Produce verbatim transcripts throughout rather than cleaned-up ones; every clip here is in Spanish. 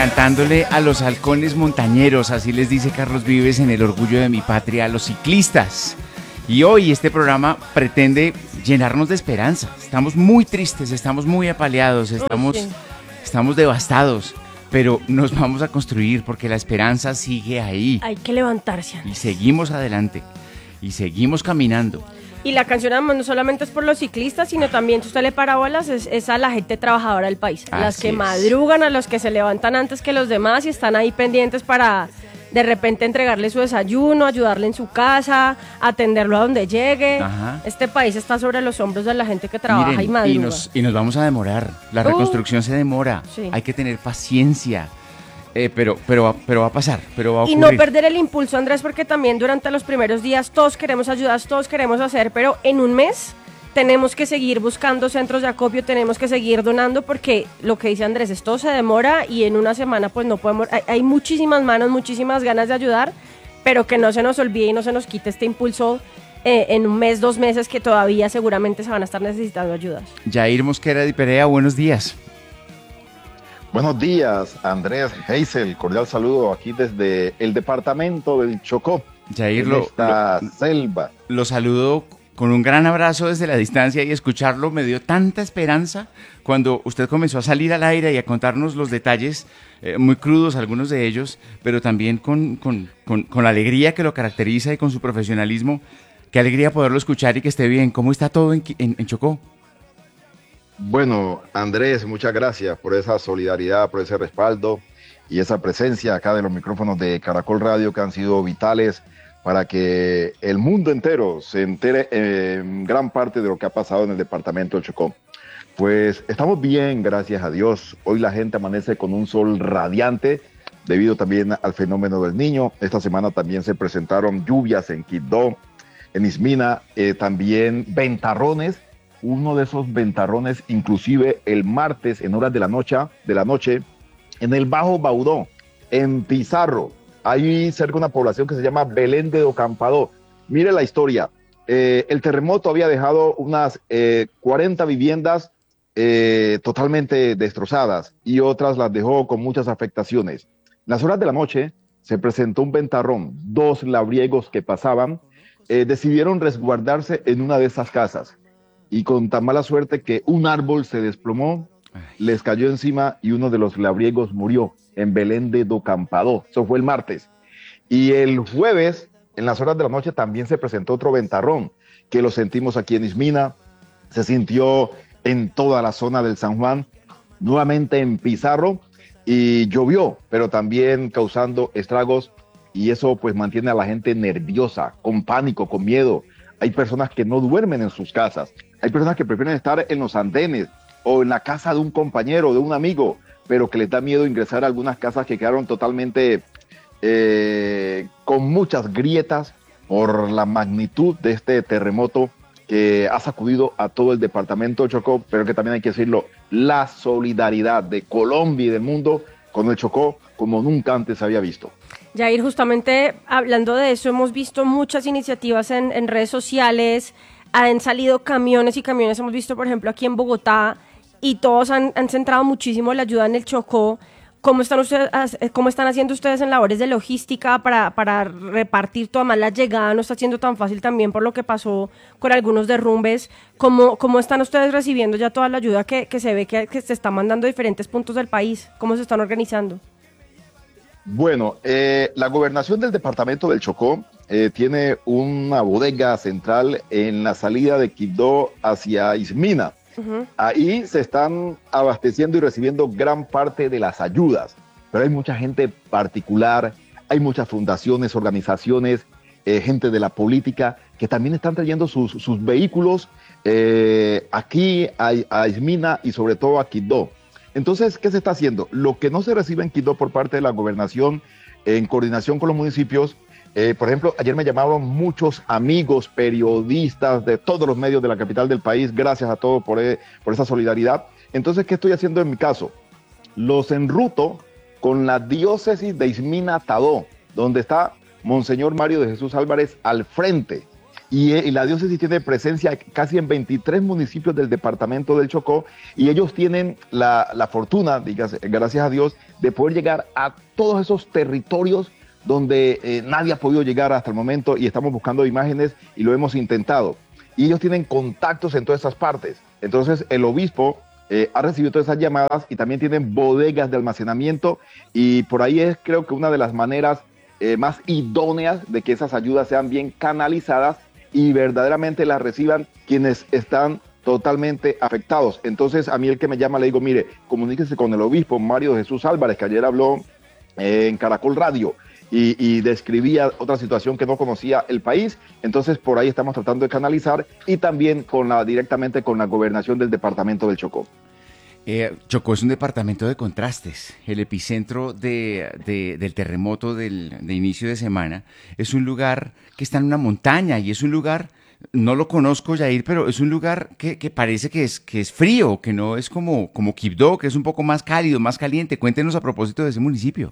cantándole a los halcones montañeros, así les dice Carlos Vives en El orgullo de mi patria, a los ciclistas. Y hoy este programa pretende llenarnos de esperanza. Estamos muy tristes, estamos muy apaleados, estamos, sí. estamos devastados, pero nos vamos a construir porque la esperanza sigue ahí. Hay que levantarse. Y seguimos adelante, y seguimos caminando. Y la canción además no solamente es por los ciclistas, sino también, si usted le para bolas, es, es a la gente trabajadora del país. A las Así que es. madrugan, a los que se levantan antes que los demás y están ahí pendientes para de repente entregarle su desayuno, ayudarle en su casa, atenderlo a donde llegue. Ajá. Este país está sobre los hombros de la gente que trabaja Miren, y madruga. y nos, y nos vamos a demorar. La Uh, reconstrucción se demora. sí. Hay que tener paciencia. Eh, pero, pero, va- pero va a pasar, pero va a Y ocurrir. no perder el impulso, Andrés, porque también durante los primeros días todos queremos ayudar, todos queremos hacer, pero en un mes tenemos que seguir buscando centros de acopio, tenemos que seguir donando, porque lo que dice Andrés, esto se demora y en una semana pues no podemos, hay, hay muchísimas manos, muchísimas ganas de ayudar, pero que no se nos olvide y no se nos quite este impulso eh, en un mes, dos meses, que todavía seguramente se van a estar necesitando ayudas. Jair Mosquera de Perea, buenos días. Buenos días, Andrés Heisel, cordial saludo aquí desde el departamento del Chocó, Jair, en lo, esta lo, selva. lo saludo con un gran abrazo desde la distancia y escucharlo me dio tanta esperanza cuando usted comenzó a salir al aire y a contarnos los detalles eh, muy crudos, algunos de ellos, pero también con, con, con, con la alegría que lo caracteriza y con su profesionalismo. Qué alegría poderlo escuchar y que esté bien. ¿Cómo está todo en, en, en Chocó? Bueno, Andrés, muchas gracias por esa solidaridad, por ese respaldo y esa presencia acá de los micrófonos de Caracol Radio que han sido vitales para que el mundo entero se entere en gran parte de lo que ha pasado en el departamento del Chocó. Pues estamos bien, gracias a Dios. Hoy la gente amanece con un sol radiante debido también al fenómeno del Niño. Esta semana también se presentaron lluvias en Quibdó, en Ismina, eh, también ventarrones. Uno de esos ventarrones, inclusive el martes en horas de la noche, de la noche, en el Bajo Baudó, en Pizarro, ahí cerca de una población que se llama Belén de Docampadó. Mire la historia, eh, el terremoto había dejado unas eh, cuarenta viviendas eh, totalmente destrozadas y otras las dejó con muchas afectaciones. En las horas de la noche se presentó un ventarrón, dos labriegos que pasaban eh, decidieron resguardarse en una de esas casas. Y con tan mala suerte que un árbol se desplomó, les cayó encima y uno de los labriegos murió en Belén de Docampadó. Eso fue el martes. Y el jueves, en las horas de la noche, también se presentó otro ventarrón, que lo sentimos aquí en Ismina, se sintió en toda la zona del San Juan, nuevamente en Pizarro, y llovió, pero también causando estragos, y eso pues mantiene a la gente nerviosa, con pánico, con miedo. Hay personas que no duermen en sus casas. Hay personas que prefieren estar en los andenes o en la casa de un compañero, de un amigo, pero que les da miedo ingresar a algunas casas que quedaron totalmente eh, con muchas grietas por la magnitud de este terremoto que ha sacudido a todo el departamento de Chocó, pero que también hay que decirlo, la solidaridad de Colombia y del mundo con el Chocó como nunca antes se había visto. Jair, justamente hablando de eso, hemos visto muchas iniciativas en, en redes sociales, han salido camiones y camiones, hemos visto por ejemplo aquí en Bogotá, y todos han, han centrado muchísimo la ayuda en el Chocó. ¿Cómo están ustedes, cómo están haciendo ustedes en labores de logística para, para repartir toda más la llegada? No está siendo tan fácil también por lo que pasó con algunos derrumbes. ¿Cómo, cómo están ustedes recibiendo ya toda la ayuda que, que se ve que, que se está mandando a diferentes puntos del país? ¿Cómo se están organizando? Bueno, eh, la gobernación del departamento del Chocó eh, tiene una bodega central en la salida de Quibdó hacia Ismina. Uh-huh. Ahí se están abasteciendo y recibiendo gran parte de las ayudas, pero hay mucha gente particular, hay muchas fundaciones, organizaciones, eh, gente de la política que también están trayendo sus, sus vehículos eh, aquí a, a Ismina y sobre todo a Quibdó. Entonces, ¿qué se está haciendo? Lo que no se recibe en Quibdó por parte de la gobernación, en coordinación con los municipios, eh, por ejemplo, ayer me llamaron muchos amigos, periodistas de todos los medios de la capital del país, gracias a todos por, eh, por esa solidaridad. Entonces, ¿qué estoy haciendo en mi caso? Los enruto con la diócesis de Ismina Tadó, donde está Monseñor Mario de Jesús Álvarez al frente. y, y la diócesis tiene presencia casi en veintitrés municipios del departamento del Chocó, y ellos tienen la, la fortuna, digas, gracias a Dios, de poder llegar a todos esos territorios donde eh, nadie ha podido llegar hasta el momento, y estamos buscando imágenes y lo hemos intentado. Y ellos tienen contactos en todas esas partes. Entonces el obispo eh, ha recibido todas esas llamadas, y también tienen bodegas de almacenamiento, y por ahí es creo que una de las maneras eh, más idóneas de que esas ayudas sean bien canalizadas y verdaderamente las reciban quienes están totalmente afectados. Entonces a mí el que me llama le digo, mire, comuníquese con el obispo Mario Jesús Álvarez, que ayer habló eh, en Caracol Radio, Y, y describía otra situación que no conocía el país. Entonces por ahí estamos tratando de canalizar, y también con la, directamente con la gobernación del departamento del Chocó. Eh, Chocó es un departamento de contrastes. El epicentro de, de, del terremoto del, de inicio de semana es un lugar que está en una montaña, y es un lugar, no lo conozco, Yair, pero es un lugar que, que parece que es, que es frío, que no es como, como Quibdó, que es un poco más cálido, más caliente. Cuéntenos a propósito de ese municipio.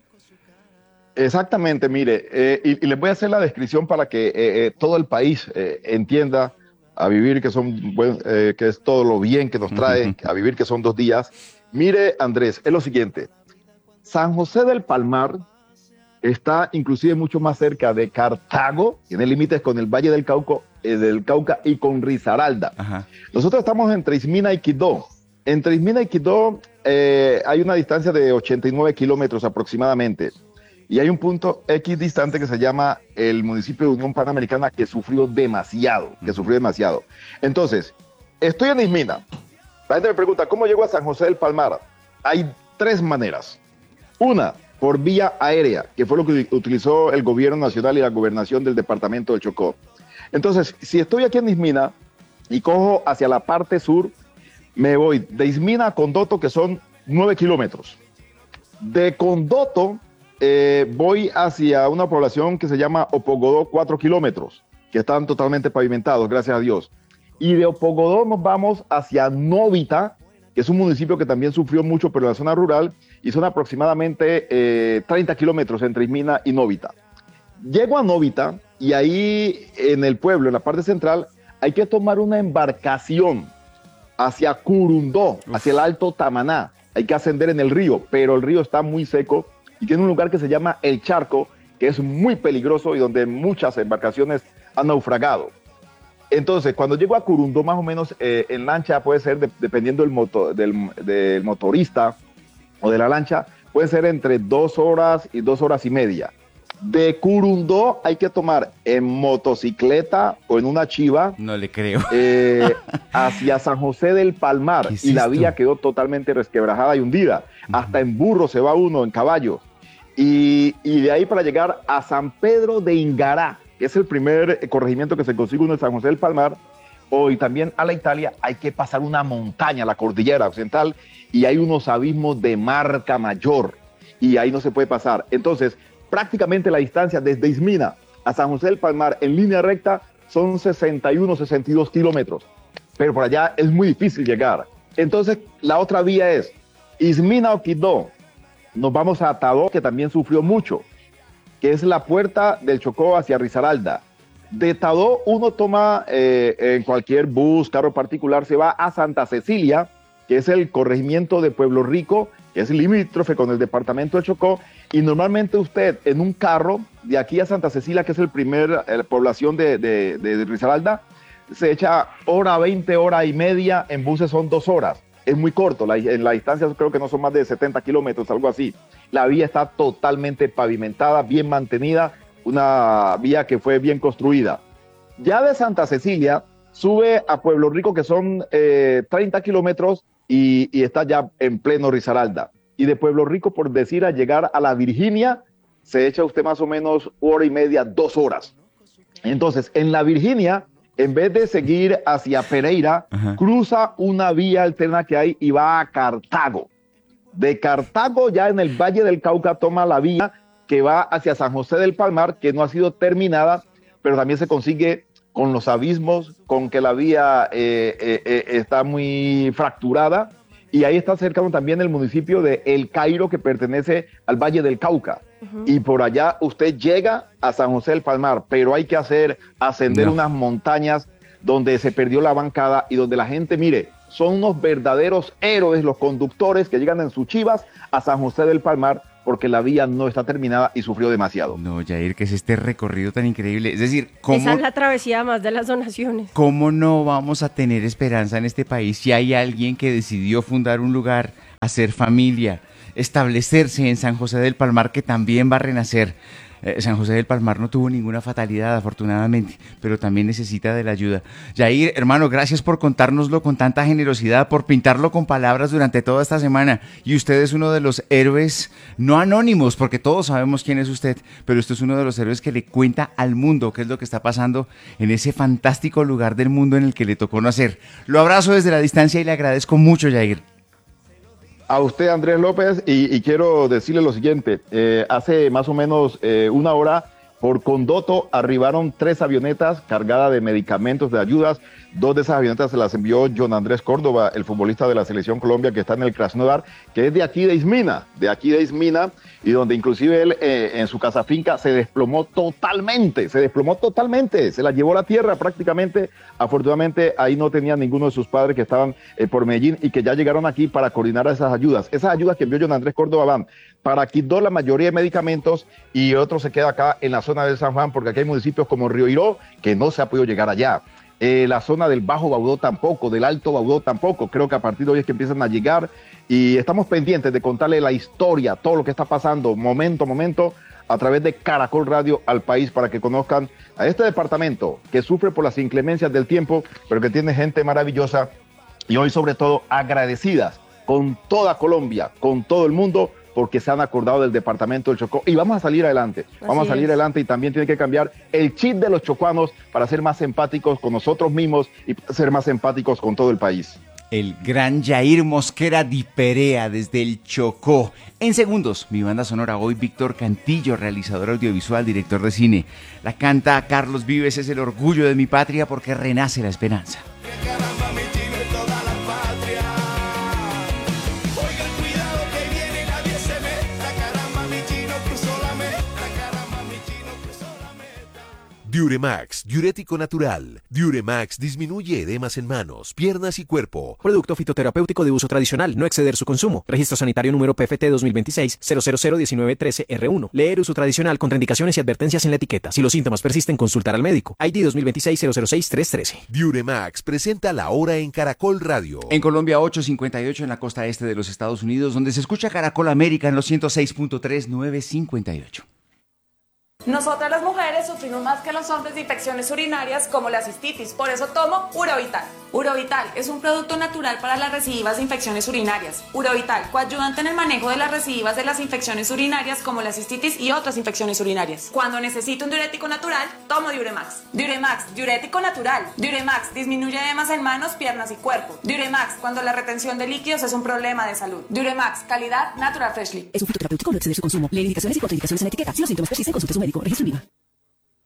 Exactamente, mire, eh, y, y les voy a hacer la descripción para que eh, eh, todo el país eh, entienda a vivir que son buen, eh, que es todo lo bien que nos trae, a vivir que son dos días. Mire, Andrés, es lo siguiente: San José del Palmar está inclusive mucho más cerca de Cartago, tiene límites con el Valle del Cauca, eh, del Cauca y con Risaralda. Ajá. Nosotros estamos entre Ismina y Quibdó. Entre Ismina y Quibdó eh, hay una distancia de ochenta y nueve kilómetros aproximadamente. Y hay un punto X distante que se llama el municipio de Unión Panamericana, que sufrió demasiado, que sufrió demasiado. Entonces, estoy en Ismina. La gente me pregunta, ¿cómo llego a San José del Palmar? Hay tres maneras. Una, por vía aérea, que fue lo que utilizó el gobierno nacional y la gobernación del departamento del Chocó. Entonces, si estoy aquí en Ismina y cojo hacia la parte sur, me voy de Ismina a Condoto, que son nueve kilómetros. De Condoto Eh, voy hacia una población que se llama Opogodó, cuatro kilómetros, que están totalmente pavimentados, gracias a Dios. Y de Opogodó nos vamos hacia Novita, que es un municipio que también sufrió mucho, pero en la zona rural, y son aproximadamente eh, treinta kilómetros entre Ismina y Novita. Llego a Novita, y ahí en el pueblo, en la parte central, hay que tomar una embarcación hacia Curundó, Uf. hacia el Alto Tamaná. Hay que ascender en el río, pero el río está muy seco, y tiene un lugar que se llama El Charco, que es muy peligroso y donde muchas embarcaciones han naufragado. Entonces, cuando llego a Curundó, más o menos eh, en lancha puede ser, de, dependiendo del, moto, del, del motorista o de la lancha, puede ser entre dos horas y dos horas y media. De Curundó hay que tomar en motocicleta o en una chiva. No le creo. Eh, hacia San José del Palmar, y la vía quedó totalmente resquebrajada y hundida. Uh-huh. Hasta en burro se va uno, en caballo. Y, y de ahí para llegar a San Pedro de Ingará, que es el primer corregimiento que se consigue uno en San José del Palmar, o y también a la Italia, hay que pasar una montaña, la cordillera occidental, y hay unos abismos de marca mayor, y ahí no se puede pasar. Entonces, prácticamente la distancia desde Ismina a San José del Palmar en línea recta son sesenta y uno, sesenta y dos kilómetros, pero por allá es muy difícil llegar. Entonces, la otra vía es Ismina o Quibdó. Nos vamos a Tadó, que también sufrió mucho, que es la puerta del Chocó hacia Risaralda. De Tadó uno toma eh, en cualquier bus, carro particular, se va a Santa Cecilia, que es el corregimiento de Pueblo Rico, que es limítrofe con el departamento del Chocó, y normalmente usted en un carro de aquí a Santa Cecilia, que es el primer eh, población de, de, de Risaralda, se echa hora veinte, hora y media, en buses son dos horas. Es muy corto, la, en la distancia creo que no son más de setenta kilómetros, algo así. La vía está totalmente pavimentada, bien mantenida, una vía que fue bien construida. Ya de Santa Cecilia sube a Pueblo Rico, que son eh, treinta kilómetros, y, y está ya en pleno Risaralda. Y de Pueblo Rico, por decir, a llegar a la Virginia, se echa usted más o menos hora y media, dos horas. Entonces, en la Virginia, en vez de seguir hacia Pereira, Ajá. cruza una vía alterna que hay y va a Cartago. De Cartago, ya en el Valle del Cauca, toma la vía que va hacia San José del Palmar, que no ha sido terminada, pero también se consigue con los abismos, con que la vía eh, eh, eh, está muy fracturada, y ahí está cercano también el municipio de El Cairo, que pertenece al Valle del Cauca. uh-huh. y por allá usted llega a San José del Palmar, pero hay que hacer, ascender no. unas montañas donde se perdió la bancada y donde la gente, mire, son unos verdaderos héroes los conductores que llegan en sus chivas a San José del Palmar porque la vía no está terminada y sufrió demasiado. No, Jair, ¿qué es este recorrido tan increíble? Es decir, ¿cómo, esa es la travesía más de las donaciones. ¿Cómo no vamos a tener esperanza en este país si hay alguien que decidió fundar un lugar, hacer familia, establecerse en San José del Palmar, que también va a renacer? Eh, San José del Palmar no tuvo ninguna fatalidad, afortunadamente, pero también necesita de la ayuda. Jair, hermano, gracias por contárnoslo con tanta generosidad, por pintarlo con palabras durante toda esta semana. Y usted es uno de los héroes, no anónimos, porque todos sabemos quién es usted, pero usted es uno de los héroes que le cuenta al mundo qué es lo que está pasando en ese fantástico lugar del mundo en el que le tocó nacer. Lo abrazo desde la distancia y le agradezco mucho, Jair. A usted, Andrés López, y, y quiero decirle lo siguiente, eh, hace más o menos eh, una hora por Condoto arribaron tres avionetas cargadas de medicamentos, de ayudas. Dos de esas avionetas se las envió John Andrés Córdoba, el futbolista de la Selección Colombia que está en el Krasnodar, que es de aquí de Ismina, de aquí de Ismina, y donde inclusive él eh, en su casa finca se desplomó totalmente, se desplomó totalmente, se la llevó a la tierra prácticamente. Afortunadamente ahí no tenía ninguno de sus padres que estaban eh, por Medellín y que ya llegaron aquí para coordinar esas ayudas. Esas ayudas que envió John Andrés Córdoba van para Quibdó la mayoría de medicamentos y otro se queda acá en la zona de San Juan, porque aquí hay municipios como Río Iró que no se ha podido llegar allá. Eh, la zona del Bajo Baudó tampoco, del Alto Baudó tampoco. Creo que a partir de hoy es que empiezan a llegar y estamos pendientes de contarle la historia, todo lo que está pasando, momento a momento, a través de Caracol Radio al país, para que conozcan a este departamento que sufre por las inclemencias del tiempo, pero que tiene gente maravillosa y hoy sobre todo agradecidas con toda Colombia, con todo el mundo, porque se han acordado del departamento del Chocó y vamos a salir adelante, Así vamos a salir es. adelante y también tiene que cambiar el chip de los chocuanos para ser más empáticos con nosotros mismos y ser más empáticos con todo el país. El gran Jair Mosquera Di Perea desde el Chocó. En segundos, mi banda sonora hoy, Víctor Cantillo, realizador audiovisual, director de cine. La canta Carlos Vives, es el orgullo de mi patria porque renace la esperanza. Diuremax, diurético natural. Diuremax disminuye edemas en manos, piernas y cuerpo. Producto fitoterapéutico de uso tradicional, no exceder su consumo. Registro sanitario número P F T dos mil veintiséis cero cero cero diecinueve trece R uno. Leer uso tradicional, contraindicaciones y advertencias en la etiqueta. Si los síntomas persisten, consultar al médico. I D dos mil veintiséis cero cero seis tres trece. Diuremax presenta la hora en Caracol Radio. En Colombia, ocho cincuenta y ocho en la costa este de los Estados Unidos, donde se escucha Caracol América en los ciento seis punto tres, nueve cincuenta y ocho. Nosotras las mujeres sufrimos más que los hombres de infecciones urinarias como la cistitis, por eso tomo Urovital. Urovital es un producto natural para las recidivas de infecciones urinarias. Urovital, coadyuvante en el manejo de las recidivas de las infecciones urinarias como la cistitis y otras infecciones urinarias. Cuando necesito un diurético natural, tomo Diuremax. Diuremax, diurético natural. Diuremax disminuye edemas en manos, piernas y cuerpo. Diuremax, cuando la retención de líquidos es un problema de salud. Diuremax, calidad Natural Freshly. Es un fitoterapéutico, no exceder su consumo. Lee indicaciones y contraindicaciones en la etiqueta. Si los síntomas persisten, consulte a su médico. Registro en